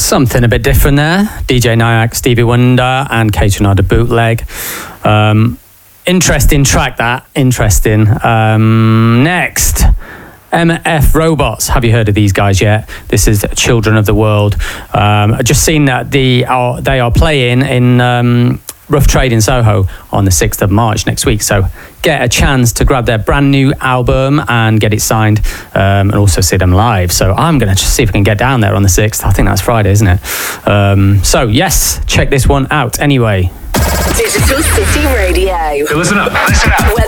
Something a bit different there. DJ Nyack, Stevie Wonder, and Kaytranada Bootleg. Interesting track, that. Interesting. Next, MF Robots. Have you heard of these guys yet? This is Children of the World. I've just seen that they are playing in Rough Trade in Soho on the 6th of March next week. So get a chance to grab their brand new album and get it signed, and also see them live. So I'm going to see if I can get down there on the 6th. I think that's Friday, isn't it? So yes, check this one out anyway. Digital City Radio. Hey, listen up. Listen up. Where